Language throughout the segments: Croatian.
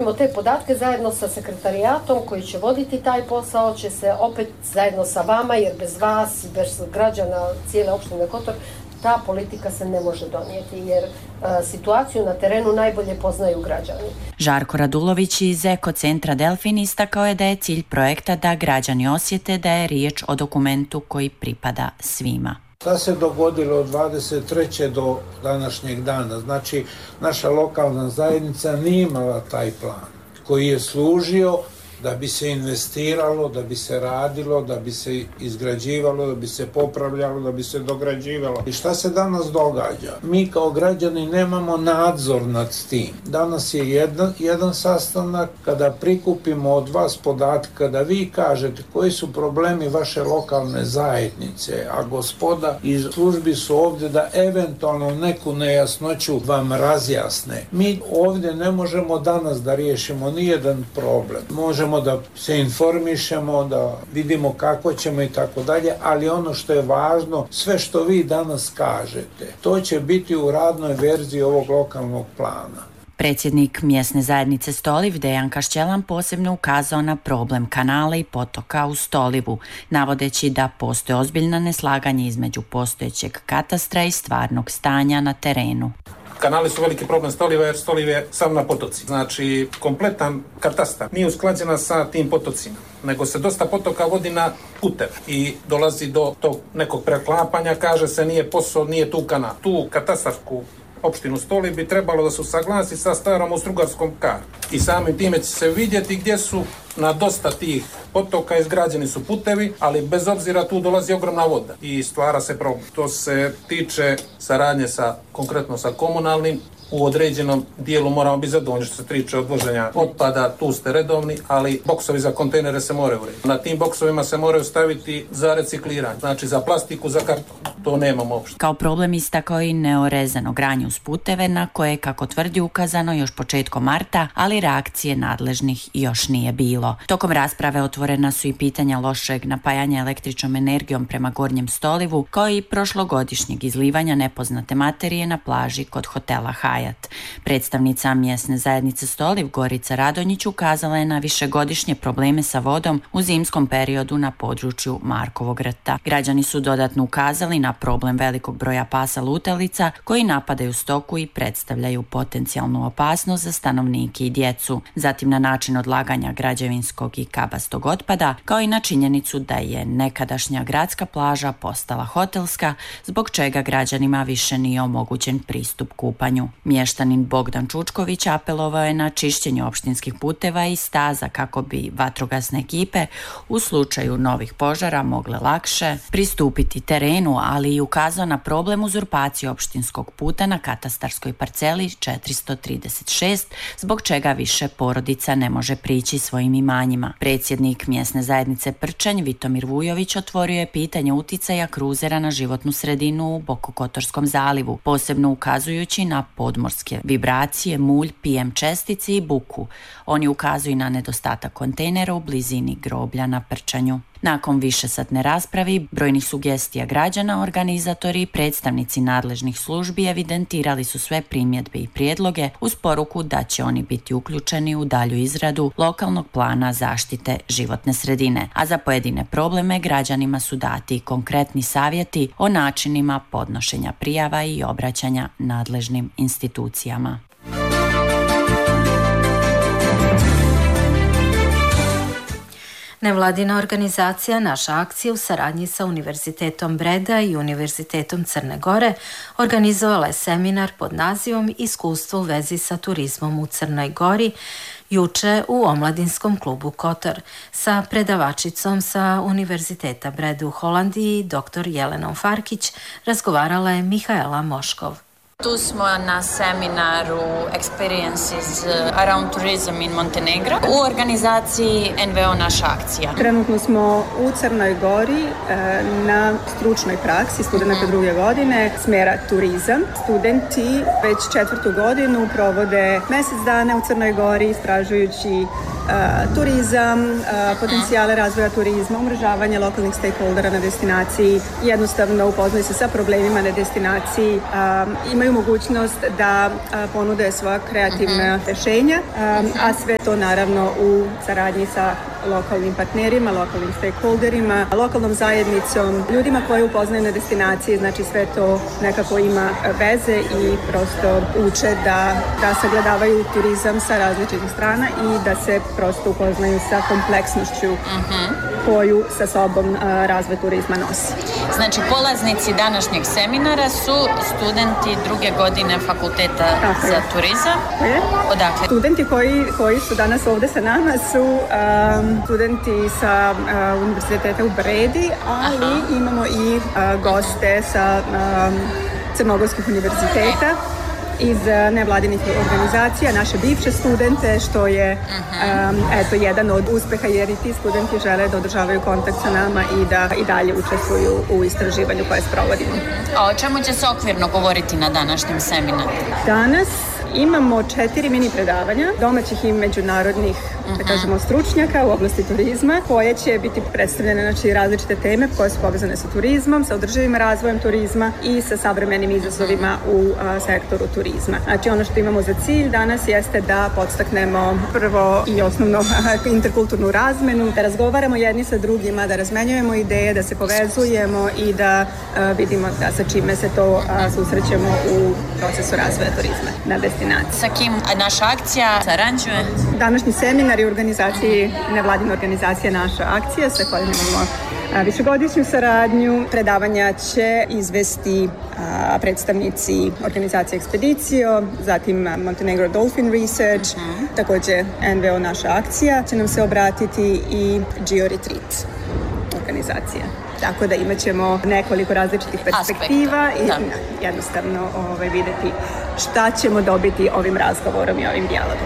dobijemo te podatke zajedno sa sekretarijatom koji će voditi taj posao, će se opet zajedno sa vama, jer bez vas i bez građana cijele opštine Kotor ta politika se ne može donijeti, jer situaciju na terenu najbolje poznaju građani. Žarko Radulović iz Ekocentra Delfin istakao je da je cilj projekta da građani osjete da je riječ o dokumentu koji pripada svima. Šta se dogodilo od 23. do današnjeg dana? Znači, naša lokalna zajednica nije imala taj plan koji je služio da bi se investiralo, da bi se radilo, da bi se izgrađivalo, da bi se popravljalo, da bi se dograđivalo. I šta se danas događa? Mi kao građani nemamo nadzor nad tim. Danas je jedan sastanak kada prikupimo od vas podatke, kada vi kažete koji su problemi vaše lokalne zajednice, a gospoda iz službi su ovdje da eventualno neku nejasnoću vam razjasne. Mi ovdje ne možemo danas da riješimo nijedan problem. Možemo da se informišemo, da vidimo kako ćemo i tako dalje, ali ono što je važno, sve što vi danas kažete, to će biti u radnoj verziji ovog lokalnog plana. Predsjednik mjesne zajednice Stoliv Dejan Kašćelan posebno ukazao na problem kanala i potoka u Stolivu, navodeći da postoje ozbiljna neslaganja između postojećeg katastra i stvarnog stanja na terenu. Kanali su veliki problem Stoliva jer Stoliv je sam na potoci. Znači, kompletan katastar nije usklađena sa tim potocima, nego se dosta potoka vodi na puteve i dolazi do tog nekog preklapanja, kaže se nije posao, nije tu kanal. Tu katastarsku opštinu Stoliv bi trebalo da se usaglasi sa starom Austrougarskom kartom. I samim time će se vidjeti gdje su na dosta tih potoka izgrađeni su putevi, ali bez obzira tu dolazi ogromna voda i stvara se problem. To se tiče saradnje konkretno sa komunalnim. U određenom dijelu moramo biti zadovoljni što se tiče odvoženja otpada, tu ste redovni, ali boksovi za kontejnere se moraju urediti. Na tim boksovima se moraju staviti za recikliranje, znači za plastiku, za karton. To nemamo uopšte. Kao problem istakao i neorezano granje uz puteve na koje, kako tvrdi, ukazano još početkom marta, ali reakcije nadležnih još nije bilo. Tokom rasprave otvorena su i pitanja lošeg napajanja električnom energijom prema Gornjem Stolivu, kao i prošlogodišnjeg izlivanja nepoznate materije na plaži kod hotela Hajat. Predstavnica mjesne zajednice Stoliv Gorica Radonjić ukazala je na višegodišnje probleme sa vodom u zimskom periodu na području Markovog rta. Građani su dodatno ukazali na problem velikog broja pasa lutalica koji napadaju stoku i predstavljaju potencijalnu opasnost za stanovnike i djecu. Zatim na način odlaganja građevinskog i kabastog otpada, kao i na činjenicu da je nekadašnja gradska plaža postala hotelska, zbog čega građanima više nije omogućen pristup kupanju. Mještanin Bogdan Čučković apelovao je na čišćenje opštinskih puteva i staza kako bi vatrogasne ekipe u slučaju novih požara mogle lakše pristupiti terenu, ali i ukazao na problem uzurpacije opštinskog puta na katastarskoj parceli 436, zbog čega više porodica ne može prići svojim imanjima. Predsjednik mjesne zajednice Prčanj Vitomir Vujović otvorio je pitanje uticaja kruzera na životnu sredinu u Bokokotorskom zalivu, posebno ukazujući na podmorske vibracije, mulj, PM čestici i buku. Oni ukazuju na nedostatak kontejnera u blizini groblja na Prčanju. Nakon višesatne rasprave i brojnih sugestija građana, organizatori i predstavnici nadležnih službi evidentirali su sve primjedbe i prijedloge uz poruku da će oni biti uključeni u dalju izradu lokalnog plana zaštite životne sredine, a za pojedine probleme građanima su dati konkretni savjeti o načinima podnošenja prijava i obraćanja nadležnim institucijama. Nevladina organizacija Naša akcija u saradnji sa Univerzitetom Breda i Univerzitetom Crne Gore organizovala je seminar pod nazivom Iskustvo u vezi sa turizmom u Crnoj Gori juče u Omladinskom klubu Kotor sa predavačicom sa Univerziteta Breda u Holandiji, dr. Jelenom Farkić, razgovarala je Mihaela Moškov. Tu smo na seminaru Experiences Around Tourism in Montenegro u organizaciji NVO Naša akcija. Trenutno smo u Crnoj Gori na stručnoj praksi studenata druge godine smjera turizam. Studenti već 4. godinu provode mjesec dana u Crnoj Gori istražujući turizam, potencijale razvoja turizma, umrežavanje lokalnih stakeholdera na destinaciji, jednostavno upoznaju se sa problemima na destinaciji, imaju mogućnost da ponude svoja kreativna rešenja, a sve to naravno u saradnji sa lokalnim partnerima, lokalnim stakeholderima, lokalnom zajednicom, ljudima koji upoznaju na destinaciji, znači sve to nekako ima veze i prosto uče da sagledavaju turizam sa različitih strana i da se prosto upoznaju sa kompleksnošću koju sa sobom razvoj turizma nosi. Znači, polaznici današnjeg seminara su studenti druge godine fakulteta za turizam. Odakle? Studenti koji su danas ovde sa nama su studenti sa univerziteta u Bredi, ali imamo i goste sa crnogorskih univerziteta iz nevladinih organizacija, naše bivše studente, što je jedan od uspeha, jer i ti studenti žele da održavaju kontakt sa nama i da i dalje učestvuju u istraživanju koje sprovodimo. A o čemu će se okvirno govoriti na današnjem seminaru? Danas imamo 4 mini predavanja domaćih i međunarodnih, da kažemo, stručnjaka u oblasti turizma, koje će biti predstavljene, znači, različite teme koje su povezane sa turizmom, sa održivim razvojem turizma i sa savremenim izazovima u sektoru turizma. Znači, ono što imamo za cilj danas jeste da podstaknemo prvo i osnovno interkulturnu razmenu, da razgovaramo jedni sa drugima, da razmenjujemo ideje, da se povezujemo i da vidimo da sa čime se to susrećemo u procesu razvoja turizma na destinaciji. Sa kim naša akcija sarađuje? Današnji seminar je u organizaciji, nevladina organizacija Naša akcija, sa kojom imamo višegodišnju saradnju. Predavanja će izvesti predstavnici organizacije Expedicio, zatim Montenegro Dolphin Research, takođe NVO Naša akcija. Će nam se obratiti i Geo Retreat organizacija. Tako da imat ćemo nekoliko različitih perspektiva i jednostavno videti šta ćemo dobiti ovim razgovorom i ovim dijalogom.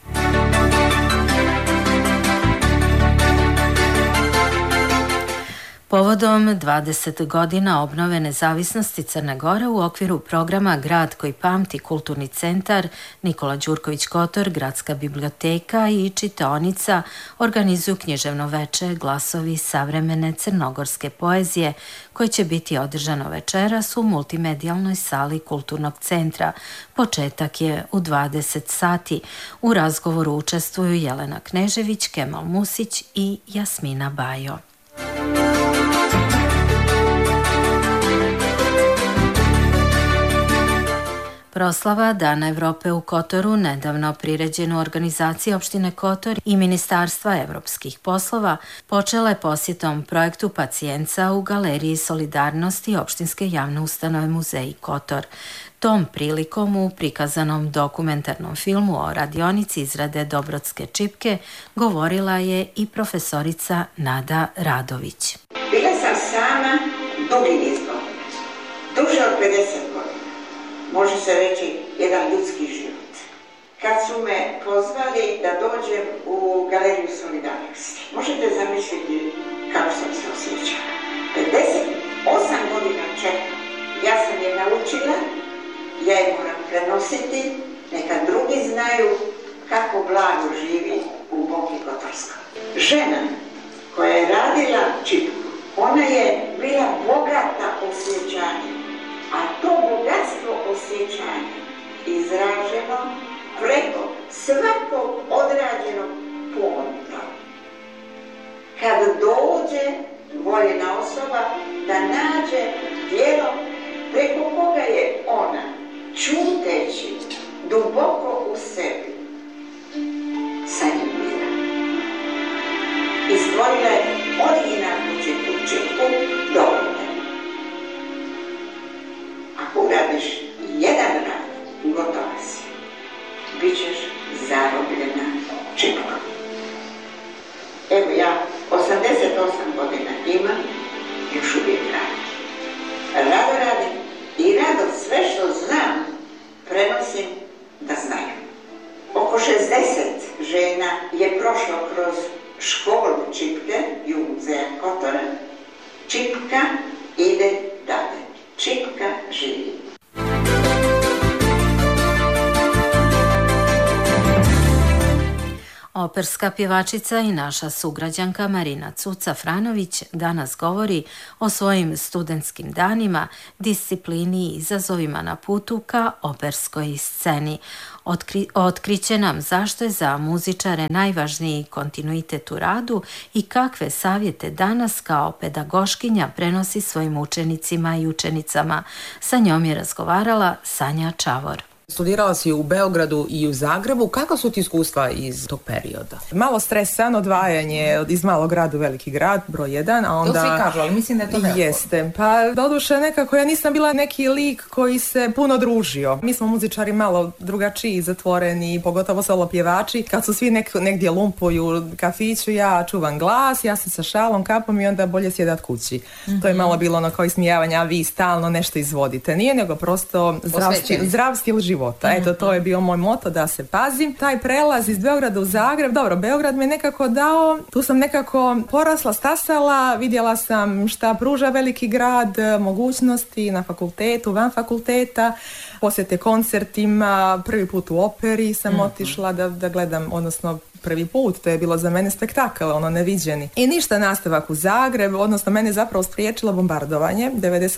Povodom 20 godina obnove nezavisnosti Crne Gore u okviru programa Grad koji pamti kulturni centar Nikola Đurković Kotor, Gradska biblioteka i čitaonica organizuju književno veče Glasovi savremene crnogorske poezije koje će biti održano večeras u multimedijalnoj sali Kulturnog centra. Početak je u 20 sati. U razgovoru učestvuju Jelena Knežević, Kemal Musić i Jasmina Bajo. Proslava Dana Evrope u Kotoru, nedavno priređena u organizaciji opštine Kotor i Ministarstva evropskih poslova, počela je posjetom projektu Pacijenca u Galeriji Solidarnosti opštinske javne ustanove Muzeji Kotor. Tom prilikom u prikazanom dokumentarnom filmu o radionici izrade Dobrotske čipke govorila je i profesorica Nada Radović. Bila sam sama dugi niz godina, duže od 50 godina. Može se reći jedan ljudski život. Kad su me pozvali da dođem u Galeriju Solidarnosti, možete zamisliti kako sam se osjećala. 58 godina čekam. Ja sam je naučila, ja je moram prenositi, neka drugi znaju kako blago živi u Boki Kotorskoj. Žena koja je radila čipku, ona je bila bogata osjećanjem. A to bogatstvo osjećanja izraženo preko svakog odrađenog ponta. Kad dođe voljena osoba da nađe djelo preko koga je ona, čuteći duboko u sebi, sa njim bila. I stvorila je originalnu čipku dovoljno. Ako uradiš jedan rad, gotova si. Bićeš zarobljena čipkom. Evo ja 88 godina imam, još uvijek radim. Rado radim i rado sve što znam prenosim da znaju. Oko 60 žena je prošlo kroz školu čipke i u Muzeja Kotora. Čipka ide dalje. Čipka živi. Operska pjevačica i naša sugrađanka Marina Cuca-Franović danas govori o svojim studentskim danima, disciplini i izazovima na putu ka operskoj sceni. Otkriće nam zašto je za muzičare najvažniji kontinuitet u radu i kakve savjete danas kao pedagoškinja prenosi svojim učenicima i učenicama. Sa njom je razgovarala Sanja Čavor. Studirala si u Beogradu i u Zagrebu. Kako su ti iskustva iz tog perioda? Malo stresan, odvajanje iz malog grada u veliki grad, broj 1, a onda... To svi kažu, ali mislim da je to neophodno. Jeste. Pa doduše nekako ja nisam bila neki lik koji se puno družio. Mi smo muzičari malo drugačiji, zatvoreni, pogotovo solo pjevači. Kad su svi negdje lumpuju kafiću, ja čuvam glas, ja se sa šalom, kapom i onda bolje sjedat kući. To je malo bilo ono kao ismijavanje, a vi stalno nešto izvodite. Nije nego prosto zdrav stil života. Eto, to je bio moj moto da se pazim. Taj prelaz iz Beograda u Zagreb, dobro, Beograd me nekako dao, tu sam nekako porasla, stasala, vidjela sam šta pruža veliki grad, mogućnosti na fakultetu, van fakulteta, posjete koncertima, prvi put u operi sam otišla da gledam, odnosno prvi put, to je bilo za mene spektakl, ono neviđeni. I ništa, nastavak u Zagreb, odnosno mene zapravo spriječilo bombardovanje.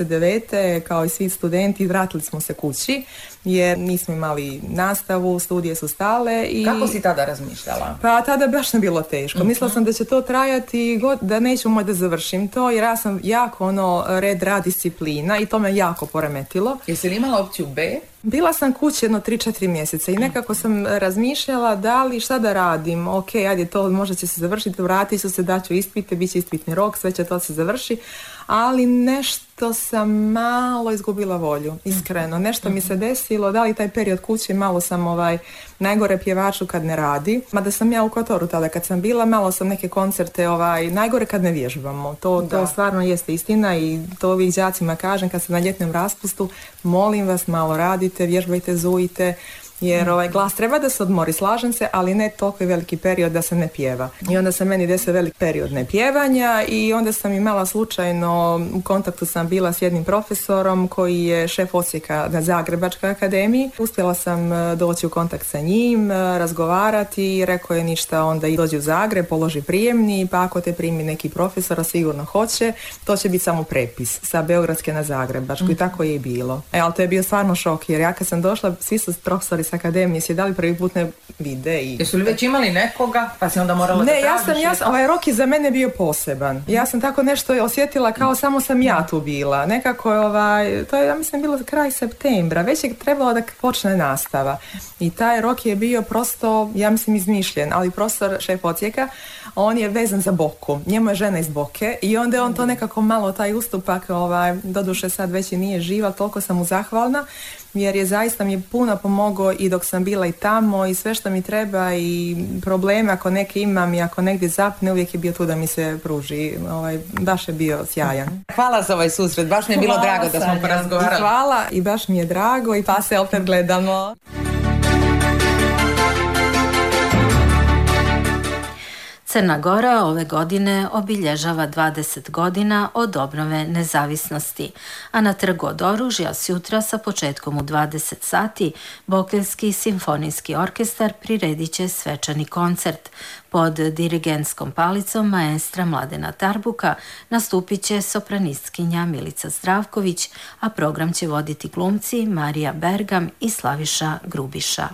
99. kao i svi studenti vratili smo se kući jer nismo imali nastavu, studije su stale. I kako si tada razmišljala? Pa tada baš ne bilo teško. Mislila sam da će to trajati, da neću moći da završim to jer ja sam jako rad, disciplina i to me jako poremetilo. Jesi li imala opciju B? Bila sam kući 3-4 mjeseca i nekako sam razmišljala šta da radim. Ok, ajde, to možda će se završiti, vratit ću se, daću ispite, bit će ispitni rok, sve će to se završi, ali nešto sam malo izgubila volju, iskreno. Nešto mi se desilo, da li taj period kući, malo sam najgore pjevaču kad ne radi. Mada sam ja u Kotoru tada kad sam bila, malo sam neke koncerte, najgore kad ne vježbamo. To stvarno jeste istina i to ovih đacima kažem kad sam na ljetnom raspustu, molim vas malo radite, vježbajte, zujite, jer glas treba da se odmori, slažem se, ali ne toliko veliki period da se ne pjeva. I onda se meni desio velik period nepjevanja i onda sam imala slučajno, u kontaktu sam bila s jednim profesorom koji je šef odsjeka na Zagrebačkoj akademiji. Uspjela sam doći u kontakt sa njim, razgovarati i rekao je ništa, onda i dođi u Zagreb, položi prijemni, pa ako te primi neki profesor, a sigurno hoće, to će biti samo prepis sa Beogradske na Zagrebačku i tako je i bilo. Ali to je bio stvarno šok jer ja kad sam došla, svi su profesori s akademije sjedali, prvi put ne vide. Jesu li već imali nekoga pa si onda morala da tražiš? Ne, ovaj rok je za mene bio poseban. Ja sam tako nešto osjetila kao samo sam ja tu bila. Nekako to je, ja mislim, bilo kraj septembra. Već je trebalo da počne nastava. I taj rok je bio prosto, ja mislim, izmišljen. Ali profesor, šef odsjeka, on je vezan za Boku. Njemu je žena iz Boke i onda je on to nekako malo, taj ustupak, doduše sad već i nije živa, toliko sam mu zahvalna. Jer je zaista mi puno pomogao i dok sam bila i tamo i sve što mi treba i probleme ako neke imam i ako negdje zapne, uvijek je bio tu da mi se pruži. Baš je bio sjajan. Hvala za ovaj susret, baš mi je bilo drago da smo porazgovarali. Hvala i baš mi je drago i pa se opet gledamo. Crna Gora ove godine obilježava 20 godina od obnove nezavisnosti, a na Trgu od oružja sutra sa početkom u 20 sati Bokeljski simfonijski orkestar priredit će svečani koncert. Pod dirigentskom palicom maestra Mladena Tarbuka nastupit će sopranistkinja Milica Zdravković, a program će voditi glumci Marija Bergam i Slaviša Grubiša.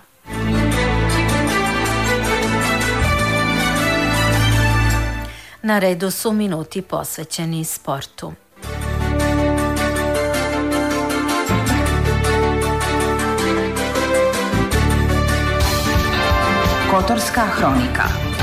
Na redu su minuti posvećeni sportu. Kotorska hronika.